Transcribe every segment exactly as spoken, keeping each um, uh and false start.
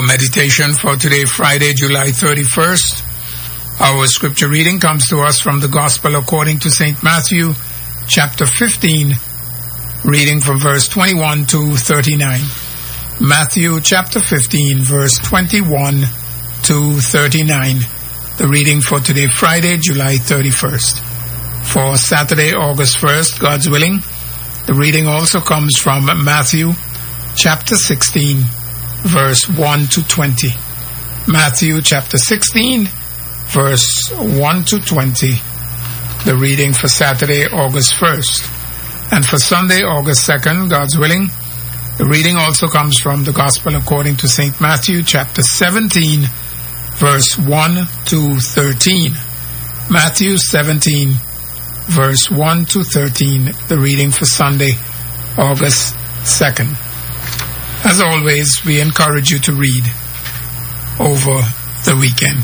meditation for today, Friday, July thirty-first. Our scripture reading comes to us from the Gospel according to Saint Matthew, chapter fifteen, reading from verse twenty-one to thirty-nine. Matthew chapter fifteen, verse twenty-one to thirty-nine. The reading for today, Friday, July thirty-first. For Saturday, August first, God's willing, the reading also comes from Matthew chapter sixteen, verse one to twenty. Matthew chapter sixteen, verse one to twenty. The reading for Saturday, August first. And for Sunday, August second, God's willing, the reading also comes from the Gospel according to Saint Matthew chapter seventeen, verse one to thirteen. Matthew seventeen, verse one to thirteen. The reading for Sunday, August second. As always, we encourage you to read over the weekend.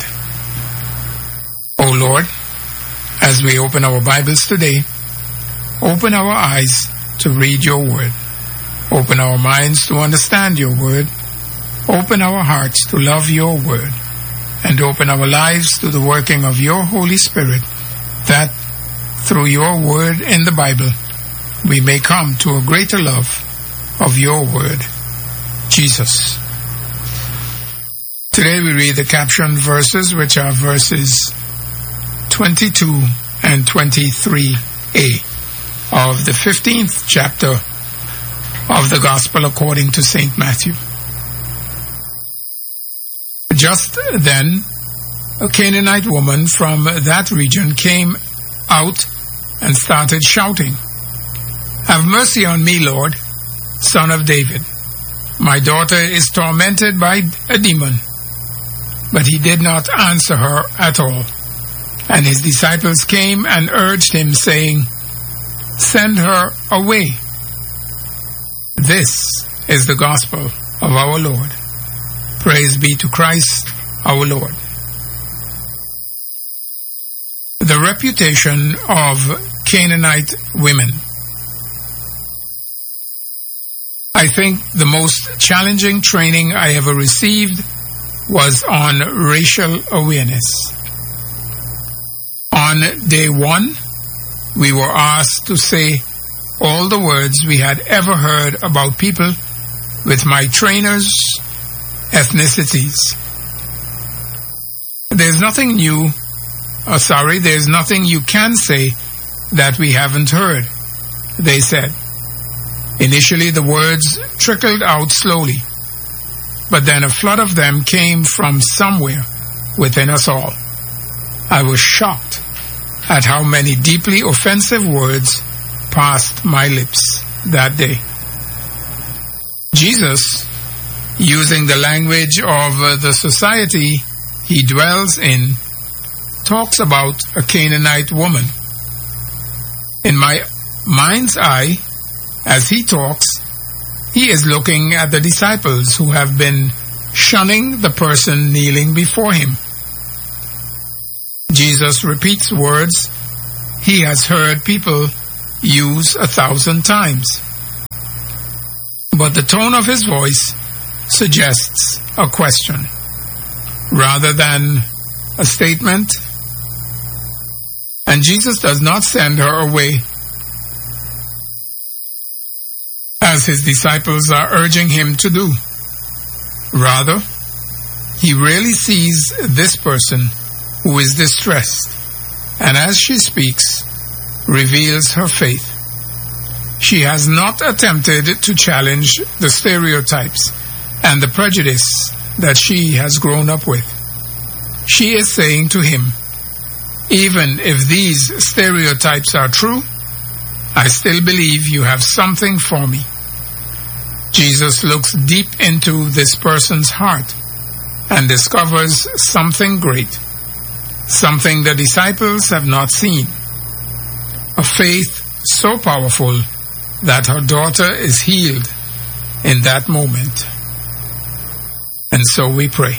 O Lord, as we open our Bibles today, open our eyes to read your word. Open our minds to understand your word. Open our hearts to love your word. And open our lives to the working of your Holy Spirit, that through your word in the Bible, we may come to a greater love of your word, Jesus. Today we read the captioned verses, which are verses twenty-two and twenty-three a of the fifteenth chapter of the Gospel according to Saint Matthew. Just then, a Canaanite woman from that region came out and started shouting, "Have mercy on me, Lord, Son of David. My daughter is tormented by a demon." But he did not answer her at all. And his disciples came and urged him, saying, "Send her away." This is the gospel of our Lord. Praise be to Christ our Lord. The reputation of Canaanite women. I think the most challenging training I ever received was on racial awareness. On day one, we were asked to say all the words we had ever heard about people with my trainer's ethnicities. There's nothing new, or sorry, there's nothing you can say that we haven't heard, they said. Initially, the words trickled out slowly, but then a flood of them came from somewhere within us all. I was shocked at how many deeply offensive words passed my lips that day. Jesus, using the language of the society he dwells in, talks about a Canaanite woman. In my mind's eye, as he talks, he is looking at the disciples who have been shunning the person kneeling before him. Jesus repeats words he has heard people use a thousand times. But the tone of his voice suggests a question rather than a statement. And Jesus does not send her away, as his disciples are urging him to do. Rather, he really sees this person who is distressed, and as she speaks, reveals her faith. She has not attempted to challenge the stereotypes and the prejudice that she has grown up with. She is saying to him, "Even if these stereotypes are true, I still believe you have something for me." Jesus looks deep into this person's heart and discovers something great, something the disciples have not seen, a faith so powerful that her daughter is healed in that moment. And so we pray.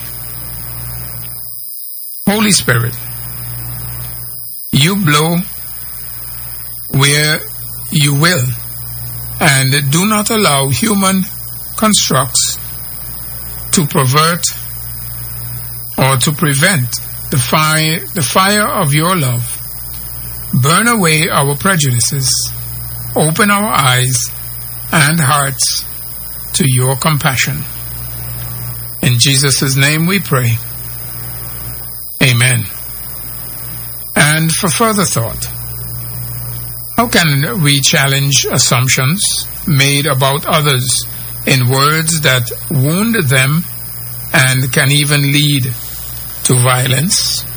Holy Spirit, you blow where you will, and do not allow human constructs to pervert or to prevent the fire, the fire of your love. Burn away our prejudices. Open our eyes and hearts to your compassion. In Jesus' name we pray. Amen. And for further thought, how can we challenge assumptions made about others in words that wound them and can even lead to violence?